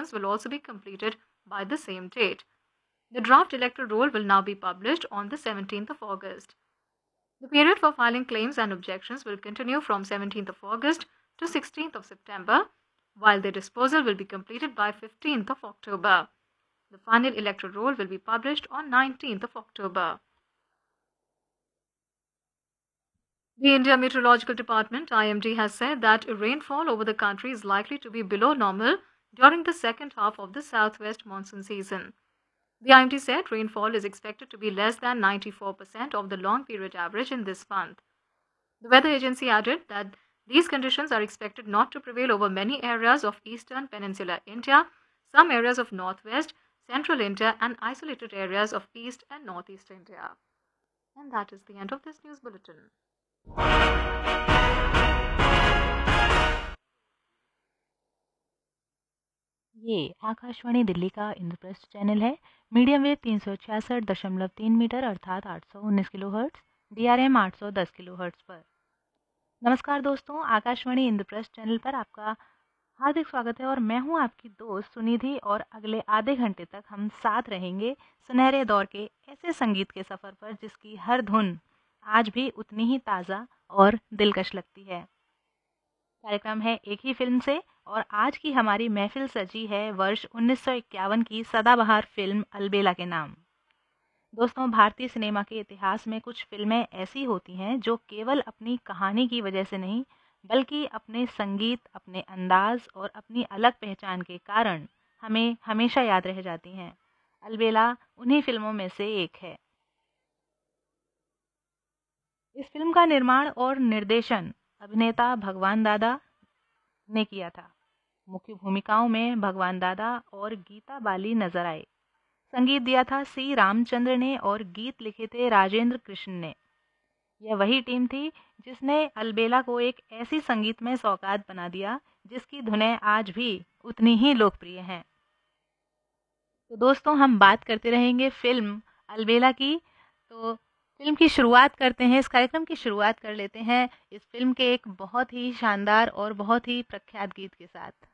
elections will also be completed by the same date. The draft electoral roll will now be published on the 17th of August. The period for filing claims and objections will continue from 17th of August to 16th of September, while their disposal will be completed by 15th of October. The final electoral roll will be published on 19th of October. The India Meteorological Department (IMD) has said that rainfall over the country is likely to be below normal during the second half of the southwest monsoon season. The IMD said rainfall is expected to be less than 94% of the long period average in this month. The weather agency added that these conditions are expected not to prevail over many areas of eastern peninsular India, some areas of northwest, central India, and isolated areas of east and northeast India. And that is the end of this news bulletin. ये आकाशवाणी दिल्ली का Indraprastha channel है। Medium wave 366.3 metre अर्थात 819 kilohertz, DRM 810 kilohertz पर। नमस्कार दोस्तों, Akashvani Indraprastha channel पर आपका हार्दिक स्वागत है और मैं हूं आपकी दोस्त सुनिधि और अगले आधे घंटे तक हम साथ रहेंगे सुनहरे दौर के ऐसे संगीत के सफ़र पर जिसकी हर धुन आज भी उतनी ही ताज़ा और दिलकश लगती है। कार्यक्रम है एक ही फिल्म से और आज की हमारी महफिल सजी है वर्ष 1951 की सदाबहार फिल्म अलबेला के नाम। दोस्तों, भारतीय सिनेमा के इतिहास में कुछ फिल्में ऐसी होती हैं जो केवल अपनी कहानी की वजह से नहीं बल्कि अपने संगीत, अपने अंदाज और अपनी अलग पहचान के कारण हमें हमेशा याद रह जाती हैं। अलबेला उन्हीं फिल्मों में से एक है। इस फिल्म का निर्माण और निर्देशन अभिनेता भगवान दादा ने किया था। मुख्य भूमिकाओं में भगवान दादा और गीता बाली नजर आए। संगीत दिया था सी रामचंद्र ने और गीत लिखे थे राजेंद्र कृष्ण ने। यह वही टीम थी जिसने अलबेला को एक ऐसी संगीतमय सौगात बना दिया जिसकी धुनें आज भी उतनी ही लोकप्रिय हैं। तो दोस्तों, हम बात करते रहेंगे फिल्म अलबेला की। तो फिल्म की शुरुआत करते हैं, इस कार्यक्रम की शुरुआत कर लेते हैं इस फिल्म के एक बहुत ही शानदार और बहुत ही प्रख्यात गीत के साथ।